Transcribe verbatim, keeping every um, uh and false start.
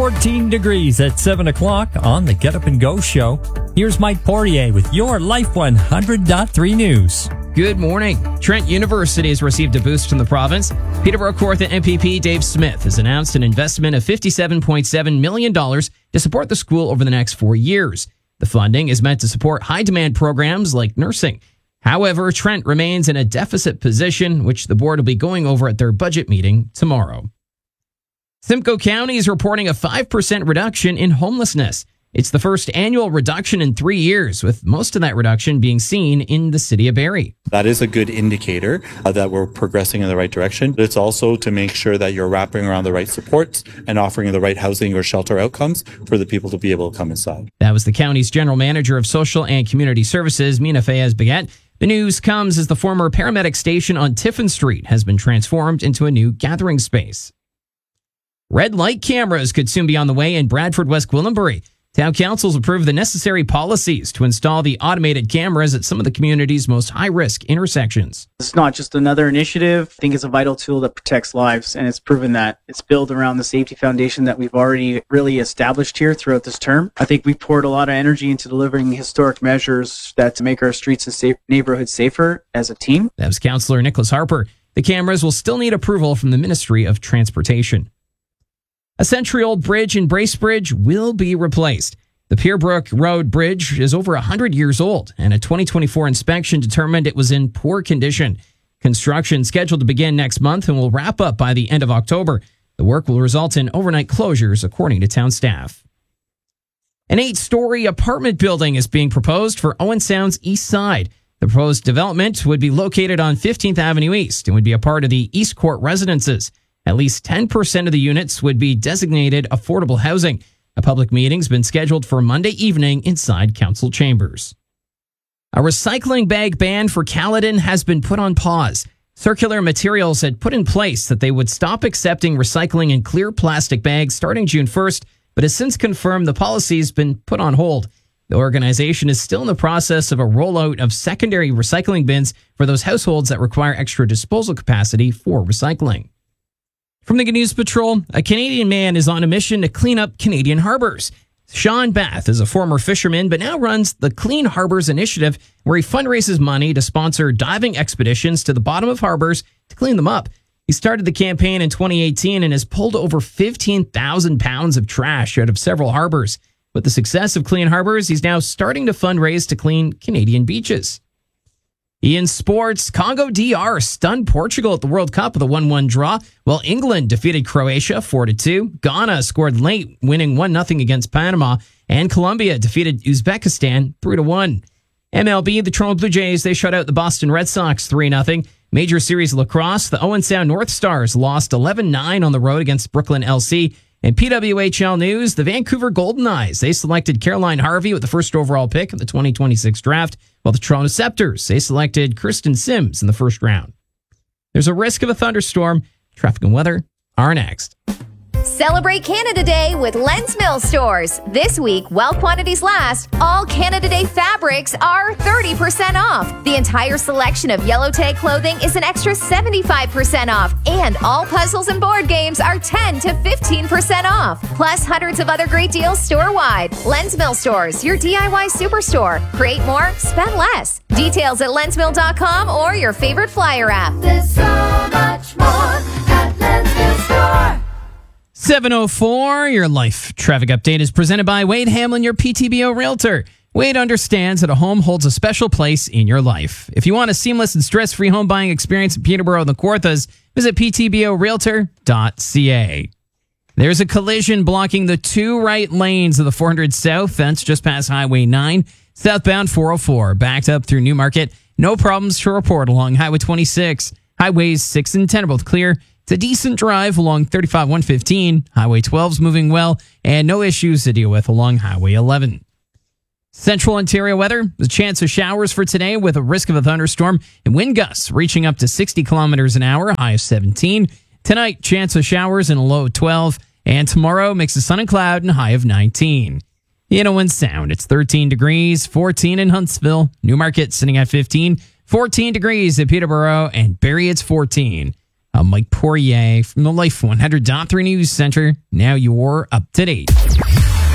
fourteen degrees at seven o'clock on the Get Up and Go show. Here's Mike Poirier with your Life one hundred point three news. Good morning. Trent University has received a boost from the province. Peterborough Kawartha M P P Dave Smith has announced an investment of fifty-seven point seven million dollars to support the school over the next four years. The funding is meant to support high-demand programs like nursing. However, Trent remains in a deficit position, which the board will be going over at their budget meeting tomorrow. Simcoe County is reporting a five percent reduction in homelessness. It's the first annual reduction in three years, with most of that reduction being seen in the city of Barrie. That is a good indicator uh, that we're progressing in the right direction. It's also to make sure that you're wrapping around the right supports and offering the right housing or shelter outcomes for the people to be able to come inside. That was the county's general manager of social and community services, Mina Fayez-Baguette. The news comes as the former paramedic station on Tiffin Street has been transformed into a new gathering space. Red light cameras could soon be on the way in Bradford, West Gwillimbury. Town councils approved the necessary policies to install the automated cameras at some of the community's most high-risk intersections. It's not just another initiative. I think it's a vital tool that protects lives, and it's proven that. It's built around the safety foundation that we've already really established here throughout this term. I think we've poured a lot of energy into delivering historic measures that to make our streets and safe neighborhoods safer as a team. That was Councillor Nicholas Harper. The cameras will still need approval from the Ministry of Transportation. A century-old bridge in Bracebridge will be replaced. The Pierbrook Road Bridge is over one hundred years old, and a twenty twenty-four inspection determined it was in poor condition. Construction scheduled to begin next month and will wrap up by the end of October. The work will result in overnight closures, according to town staff. An eight-story apartment building is being proposed for Owen Sound's east side. The proposed development would be located on fifteenth Avenue East and would be a part of the East Court residences. At least ten percent of the units would be designated affordable housing. A public meeting's been scheduled for Monday evening inside council chambers. A recycling bag ban for Caledon has been put on pause. Circular Materials had put in place that they would stop accepting recycling in clear plastic bags starting June first, but has since confirmed the policy's been put on hold. The organization is still in the process of a rollout of secondary recycling bins for those households that require extra disposal capacity for recycling. From the Good News Patrol, a Canadian man is on a mission to clean up Canadian harbors. Sean Bath is a former fisherman, but now runs the Clean Harbors Initiative, where he fundraises money to sponsor diving expeditions to the bottom of harbors to clean them up. He started the campaign in twenty eighteen and has pulled over fifteen thousand pounds of trash out of several harbors. With the success of Clean Harbors, he's now starting to fundraise to clean Canadian beaches. In sports, Congo D R stunned Portugal at the World Cup with a one one draw, while England defeated Croatia four to two. Ghana scored late, winning one nothing against Panama, and Colombia defeated Uzbekistan three to one. M L B, the Toronto Blue Jays, they shut out the Boston Red Sox three nothing. Major Series Lacrosse, the Owen Sound North Stars lost eleven nine on the road against Brooklyn L C. And P W H L news, the Vancouver Golden Knights, they selected Caroline Harvey with the first overall pick of the twenty twenty-six draft, while the Toronto Scepters, they selected Kristen Sims in the first round. There's a risk of a thunderstorm. Traffic and weather are next. Celebrate Canada Day with Lens Mill Stores. This week, while quantities last, all Canada Day fabrics are thirty percent off. The entire selection of Yellow Tag clothing is an extra seventy-five percent off. And all puzzles and board games are ten to fifteen percent off. Plus hundreds of other great deals store-wide. Lens Mill Stores, your D I Y superstore. Create more, spend less. Details at lens mill dot com or your favorite flyer app. There's so much more at Lens Mill Store. seven oh four, your life traffic update is presented by Wade Hamlin, your P T B O Realtor. Wade understands that a home holds a special place in your life. If you want a seamless and stress-free home buying experience in Peterborough and the Kawarthas, visit p t b o realtor dot c a. There's a collision blocking the two right lanes of the four hundred South. That's just past Highway nine. Southbound four oh four, backed up through Newmarket. No problems to report along Highway twenty-six. Highways six and ten are both clear. It's a decent drive along thirty-five one fifteen. Highway twelve's moving well, and no issues to deal with along Highway eleven. Central Ontario weather, the chance of showers for today with a risk of a thunderstorm and wind gusts reaching up to sixty kilometers an hour, high of seventeen. Tonight, chance of showers and a low of twelve. And tomorrow, mix of sun and cloud and high of nineteen. In Owen Sound, it's thirteen degrees, fourteen in Huntsville. Newmarket sitting at fifteen, fourteen degrees at Peterborough, and Barrie it's fourteen. I'm Mike Poirier from the Life one hundred point three News Center. Now you're up to date.